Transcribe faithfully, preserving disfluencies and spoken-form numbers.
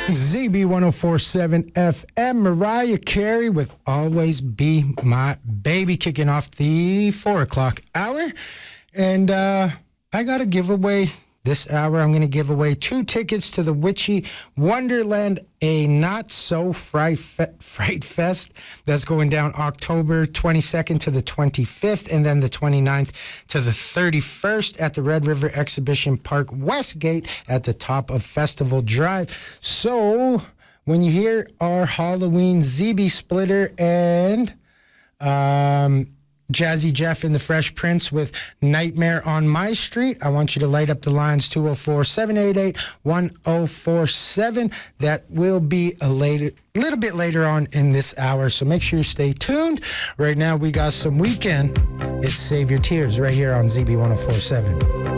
Z B one oh four point seven F M. Mariah Carey with Always Be My Baby, kicking off the four o'clock hour. And uh, I got a giveaway this hour. I'm going to give away two tickets to the Witchy Wonderland, a not-so-fright fe- fright fest that's going down October twenty-second to the twenty-fifth, and then the twenty-ninth to the thirty-first at the Red River Exhibition Park Westgate at the top of Festival Drive. So when you hear our Halloween Z B Splitter and um, Jazzy Jeff and the Fresh Prince with Nightmare on My Street, I want you to light up the lines two oh four, seven eight eight, one oh four seven. That will be a later, little bit later on in this hour, so make sure you stay tuned. Right now, we got some Weekend. It's Save Your Tears right here on Z B one oh four point seven.